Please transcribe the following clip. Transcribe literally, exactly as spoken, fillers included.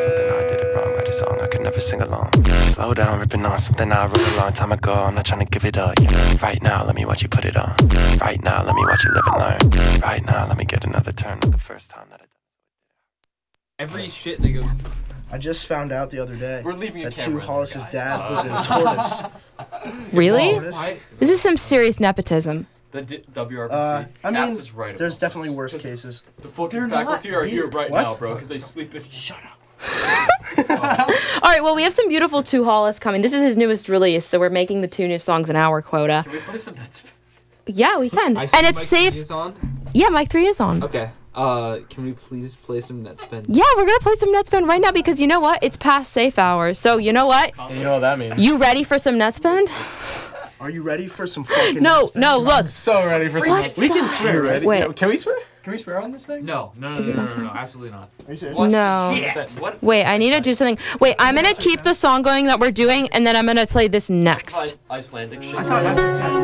something I did it wrong. Write a song I could never sing along. Slow down, ripping on something I wrote a long time ago. I'm not trying to give it up. Yeah. Right now, let me watch you put it on. Right now, let me watch you live and learn. Right now, let me get another turn like the first time that I did. Every shit they go. I just found out the other day We're leaving a that camera Two in there, Hollis's guys. dad was in Tortoise. Really? Tortoise. This is some serious nepotism. The D- W R B C. Uh, I Caps mean, is right there's above definitely us. worse 'Cause cases. The fucking They're faculty not are here weird. right What? now, bro, because they sleep in. Shut up. All right, well, we have some beautiful Two Hollis coming. This is his newest release, so we're making the two new songs an hour quota. Can we play some Nets? Yeah, we can. I And see it's Mike safe. three is on? Yeah, Mike three is on. Okay. Uh, can we please play some net spin? Yeah, we're gonna play some Netspin right now because you know what? It's past safe hours. So you know what? You know what that means. You ready for some Netspin? Are you ready for some fucking No, Netspin? no, look. So ready for some. We can swear, right? Wait. Can we swear? Can we swear on this thing? No, no, no, Is no, it no, not no, no, no, absolutely not. Are you serious? No. Shit. What? Wait, I need to do something. Wait, I'm gonna keep the song going that we're doing, and then I'm gonna play this next. Icelandic shit. I thought after ten.